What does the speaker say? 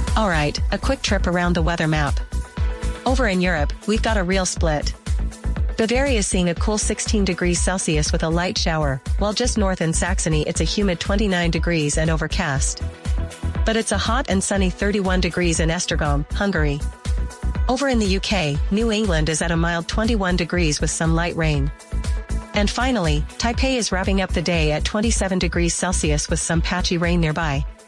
Alright, a quick trip around the weather map. Over in Europe, we've got a real split. Bavaria is seeing a cool 16 degrees Celsius with a light shower, while just north in Saxony it's a humid 29 degrees and overcast. But it's a hot and sunny 31 degrees in Esztergom, Hungary. Over in the UK, New England is at a mild 21 degrees with some light rain. And finally, Taipei is wrapping up the day at 27 degrees Celsius with some patchy rain nearby.